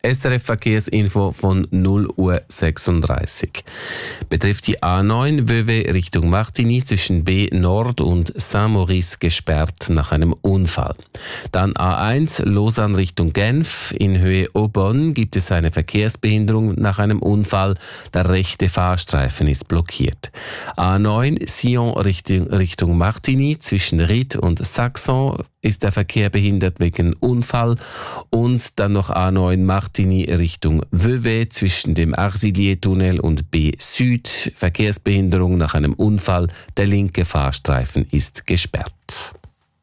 SRF Verkehrsinfo von 0:36 Uhr. Betrifft die A9 Vevey Richtung Martigny zwischen B Nord und Saint-Maurice gesperrt nach einem Unfall. Dann A1 Lausanne Richtung Genf. In Höhe Aubonne gibt es eine Verkehrsbehinderung nach einem Unfall. Der rechte Fahrstreifen ist blockiert. A9 Sion Richtung Martigny zwischen Ried und Saxon ist der Verkehr behindert wegen Unfall. Und dann noch A9 Martigny Richtung Vevey zwischen dem Arcillier-Tunnel und B Süd. Verkehrsbehinderung nach einem Unfall. Der linke Fahrstreifen ist gesperrt.